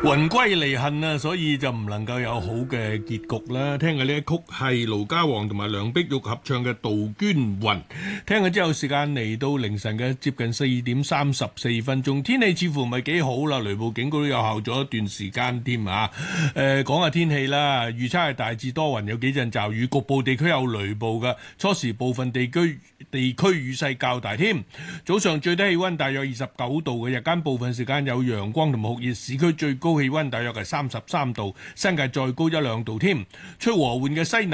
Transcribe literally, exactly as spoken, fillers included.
魂歸離恨啊，所以就唔能夠有好嘅結局啦。聽嘅呢一曲係盧嘉煌同埋梁碧玉合唱嘅《杜鵑魂》。聽咗之後，時間嚟到凌晨嘅接近四點三十四分鐘，天氣似乎唔係幾好啦，雷暴警告都有效咗一段時間添啊。誒、呃，講下天氣啦，預測係大致多雲，有幾陣驟雨，局部地區有雷暴嘅。初時部分地區地區雨勢較大添。早上最低氣溫大約二十九度嘅，日間部分時間有陽光同埋酷熱，市區最高氣溫大約係三十三度，新界再高一兩度添。吹和緩嘅西南